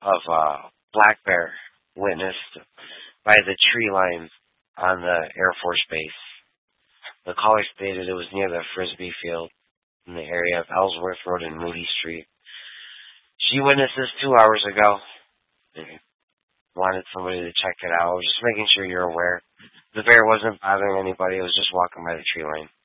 of black bear witnessed by the tree line on the Air Force Base. The caller stated it was near the Frisbee field in the area of Ellsworth Road and Moody Street. She witnessed this 2 hours ago. They wanted somebody to check it out. Just making sure you're aware. The bear wasn't bothering anybody. It was just walking by the tree line.